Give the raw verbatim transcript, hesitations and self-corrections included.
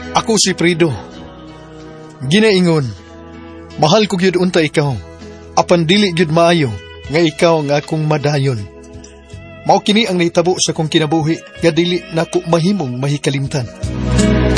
Ako si Frido. Ginaingon, mahal ko gyud unta ikaw, apan dili gyud maayo nga ikaw nga akong madayon. Mao kini ang nahitabo sa kong kinabuhi nga dili nako mahimong mahikalimtan.